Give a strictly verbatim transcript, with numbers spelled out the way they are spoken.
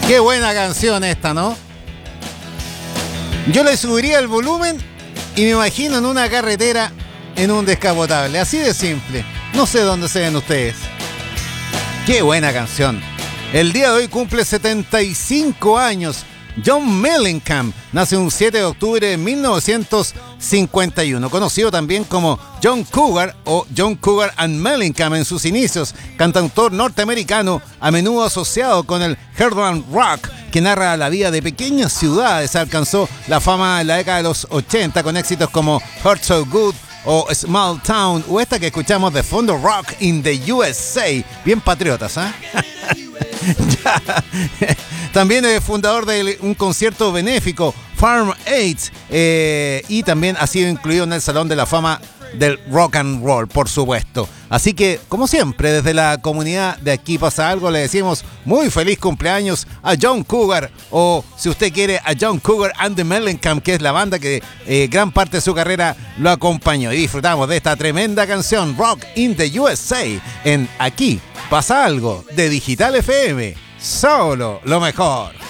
Qué buena canción esta, ¿no? Yo le subiría el volumen y me imagino en una carretera, en un descapotable. Así de simple. No sé dónde se ven ustedes. Qué buena canción. El día de hoy cumple setenta y cinco años. John Mellencamp nace un siete de octubre de mil novecientos cincuenta y uno, conocido también como John Cougar o John Cougar and Mellencamp en sus inicios, cantautor norteamericano a menudo asociado con el Heartland Rock, que narra la vida de pequeñas ciudades. Alcanzó la fama en la década de los ochenta con éxitos como Hurt So Good o Small Town, o esta que escuchamos de fondo, Rock in the U S A. Bien patriotas, ¿eh? Ya. También es fundador de un concierto benéfico, Farm Aid, eh, y también ha sido incluido en el Salón de la Fama del Rock and Roll, por supuesto. Así que, como siempre, desde la comunidad de Aquí Pasa Algo, le decimos muy feliz cumpleaños a John Cougar, o si usted quiere, a John Cougar and the Mellencamp, que es la banda que eh, gran parte de su carrera lo acompañó. Y disfrutamos de esta tremenda canción, Rock in the U S A, en Aquí Pasa Algo, de Digital F M. Solo lo mejor.